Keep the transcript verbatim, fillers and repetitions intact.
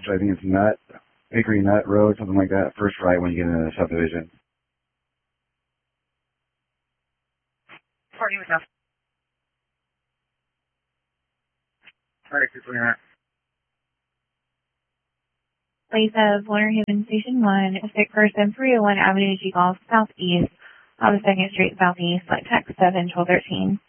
I think it's Nut, Bakery Nut Road, something like that. First right when you get into the subdivision. Party with us. Alright, two twenty-nine. Place of Winter Haven Station one, stick person three oh one Avenue G Golf Southeast, on the second Street Southeast, like text seven twelve thirteen.